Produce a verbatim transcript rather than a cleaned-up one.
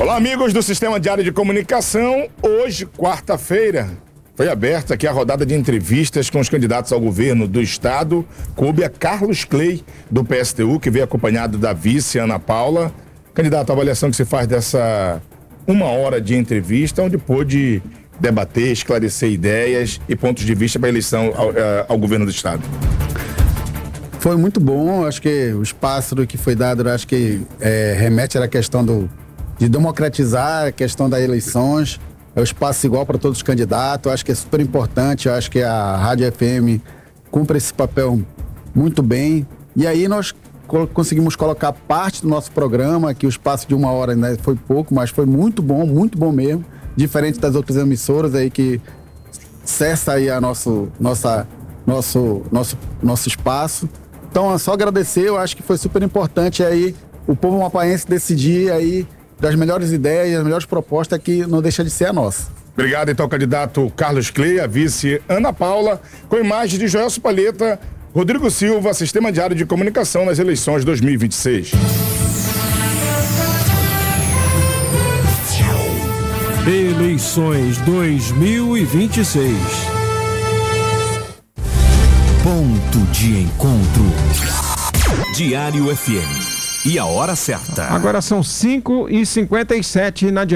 Olá, amigos do Sistema Diário de Comunicação. Hoje, quarta-feira, foi aberta aqui a rodada de entrevistas com os candidatos ao governo do estado. Coube a Carlos Clay, do P S T U, que veio acompanhado da vice Ana Paula. Candidato, a avaliação que se faz dessa uma hora de entrevista, onde pôde debater, esclarecer ideias e pontos de vista para a eleição ao, ao governo do estado. Foi muito bom, acho que o espaço que foi dado, acho que é, remete à questão do, de democratizar a questão das eleições, é o espaço igual para todos os candidatos, acho que é super importante, acho que a Rádio F M cumpre esse papel muito bem, e aí nós co- conseguimos colocar parte do nosso programa, que o espaço de uma hora, né, foi pouco, mas foi muito bom, muito bom mesmo, diferente das outras emissoras aí que cessa aí a nosso, nossa, nosso, nosso, nosso espaço. Então é só agradecer, eu acho que foi super importante aí o povo amapaense decidir aí das melhores ideias, das melhores propostas, que não deixa de ser a nossa. Obrigado, então, candidato Carlos Clay, a vice Ana Paula, com imagens de Joelso Palheta, Rodrigo Silva, Sistema Diário de Comunicação nas eleições dois mil e vinte e seis. Eleições dois mil e vinte e seis. Ponto de encontro. Diário F M. E a hora certa. Agora são cinco e cinquenta e sete na Diário.